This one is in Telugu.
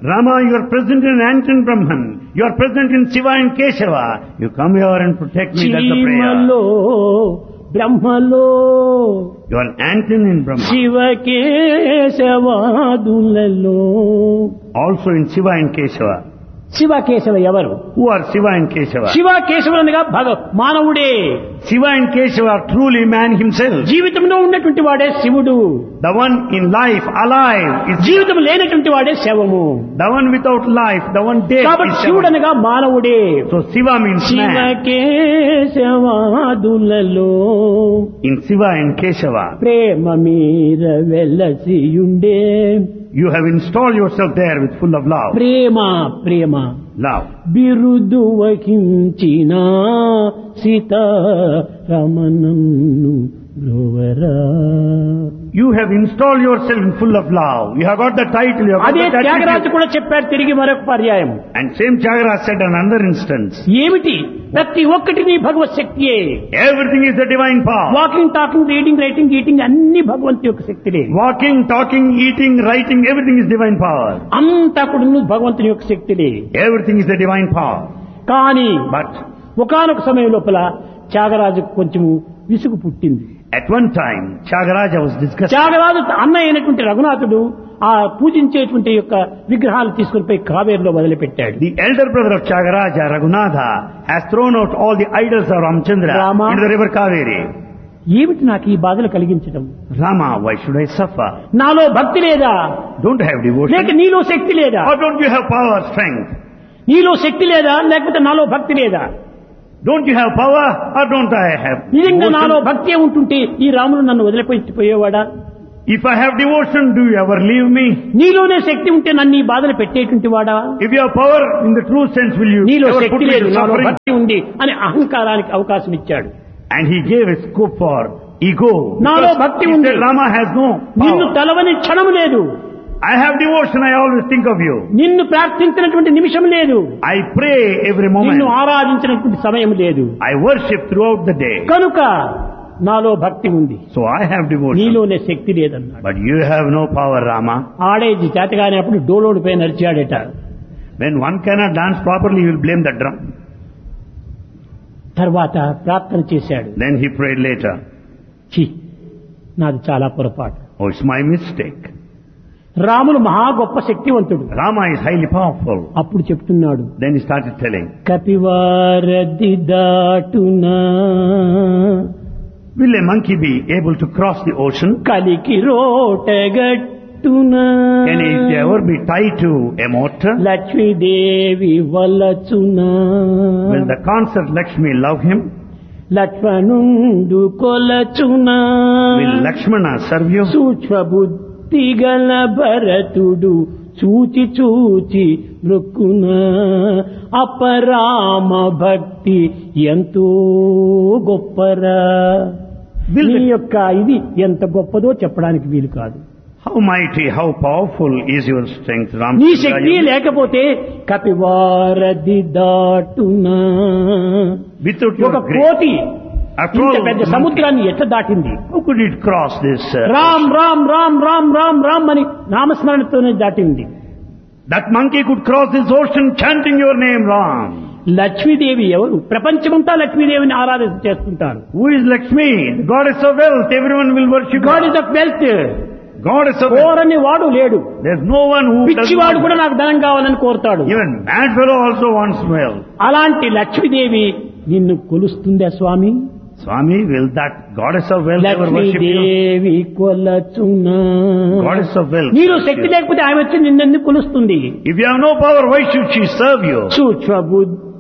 Rama, you are present in Ant and Brahman. You are present in Shiva and Keshava. You come here and protect me. That's the prayer. చీమలో బ్రహ్మలో You are an ant in Brahma. శివకేశవాదులలో Also in Shiva and Keshava. Shivakeshava ఎవరు? Who are Shiva and Keshava? శివకేశవులనగా మానవుడే. Shiva and Keshava are truly man himself. జీవితంలో ఉన్నటువంటి వాడే శివుడు. The one in life, alive, is జీవితం లేనటువంటి వాడే శవము. the one without life, the one dead కాబట్టి is శివుడు Shiva. అనగా మానవుడే. So Shiva means man. శివకేశవాదులలో In Shiva and Keshava, ప్రేమ మీర వెలసియుండే. you have installed yourself there with full of love. Prema Prema Love. బిరుదు వహించిన సీతారమణను బ్రోవరా. You have installed yourself in full of love. You have got the title. You have got అదే the త్యాగరాజు attribute. కూడా చెప్పాడు తిరిగి మరొక పర్యాయం. And same Tyagaraja said another instance. ఏమిటి? ప్రతి ఒక్కటి నీ భగవత్ శక్తియే. Everything is the divine power. Walking, talking, reading, writing, eating అన్ని భగవంతు యొక్క శక్తిలే. Walking, talking, eating, writing, everything is divine power. అంతా కూడా భగవంతుని యొక్క శక్తిలే. Everything is the divine power. కానీ But ఒకానొక సమయం లోపల త్యాగరాజుకు కొంచెం విసుగు పుట్టింది. at one time, Tyagaraja was discussing. Tyagaraju అన్న అయినటువంటి రఘునాథుడు ఆ పూజించేటువంటి యొక్క విగ్రహాలు తీసుకుని పోయి కావేరిలో వదిలిపెట్టాడు. The elder brother of Tyagaraja, Raghunatha, has thrown out all the idols of Ramchandra Rama. into the river Kaveri. ఏమిటి నాకు ఈ బాధలు కలిగించడం? Rama, why should I suffer? నాలో భక్తి లేదా? Don't I have devotion? లేక నీలో శక్తి లేదా? Or don't you have power, strength? నీలో శక్తి లేదా లేకపోతే నాలో భక్తి లేదా? Don't you have power or don't I have నిజంగా నాలో devotion? భక్తి ఉంటుంటే ఈ రాముడు నన్ను వదిలిపోయేవాడా? If I have devotion, do you ever leave me? నీలోనే శక్తి ఉంటే నన్ను ఈ బాధలు పెట్టేటువంటి వాడా? If you have power in the true sense, will you నీలో ever put శక్తి me లేదు, to నాలో suffering? భక్తి ఉంది అని అహంకారానికి అవకాశం ఇచ్చాడు. And he gave a scope for ego. నాలో Because భక్తి he ఉంది. said Rama has no నిన్ను power. తలవని క్షణం లేదు. I have devotion, I always think of you. నిన్ను ప్రార్థించినటువంటి నిమిషం లేదు. I pray every moment. నిన్ను ఆరాధించినటువంటి సమయం లేదు. I worship throughout the day. కనుక నాలో భక్తి ఉంది, So I have devotion. నీలోనే శక్తి లేదన్నాడు. But you have no power, Rama. ఆడేది చేతగానే అప్పుడు డోలోడు పై నడిచాడట. When one cannot dance properly, you will blame the drum. తర్వాత ప్రార్థన చేశాడు. Then he prayed later. ఛీ, నాది చాలా పొరపాటు. Oh, it's my mistake. Ramulu మహా గొప్ప శక్తివంతుడు. Rama is highly powerful. అప్పుడు చెప్తున్నాడు, Then he started telling, కపివారది దాటునా will a monkey be able to cross the ocean? కలికి రోటగట్టునా Can it ever be tied to a mortar? Lakshmidevi వలచునా Will the concert Lakshmi love him? లక్ష్మణుండు కొలచునా Will Lakshmana serve you? సూక్ష్మ బుద్ధి గల భరతుడు చూచి చూచి మృక్కునా అపరామ భక్తి ఎంతో గొప్పరా. Will నీ the- యొక్క ఇది ఎంత గొప్పదో చెప్పడానికి వీలు కాదు. How mighty, how powerful is your strength, నీ శక్తి Ramchandra? లేకపోతే కపివారది దాటునా. Without ఒక your grace, కోటి after ఇంత all, పెద్ద the monkey, సముద్రాన్ని ఎట్లా దాటింది? how could it cross this? Ram Ram Ram Ram Ram Ram అని నామస్మరణతోనే దాటింది. That monkey could cross this ocean chanting your name, Ram. Lakshmidevi ఎవరు? ప్రపంచమంతా లక్ష్మీదేవిని ఆరాధన చేస్తుంటారు. Who is Lakshmi? The goddess of wealth. Everyone will worship God her. Is of wealth. Goddess of wealth. కోరని వాడు లేడు. There's no one who does పిచ్చివాడు కూడా not. నాకు ధనం కావాలని కోరుతాడు. Even mad fellow also wants wealth. అలాంటి లక్ష్మీదేవి నిన్ను కొలుస్తుందా స్వామి? Swami, will that goddess of wealth ever worship you? Lakshmidevi కొలచునా. Goddess of wealth. నీలో శక్తి లేకపోతే ఆమె వచ్చి నిన్నెందుకు కొలుస్తుంది? If you have no power, why should she serve you? సూక్ష్మ బుద్ధి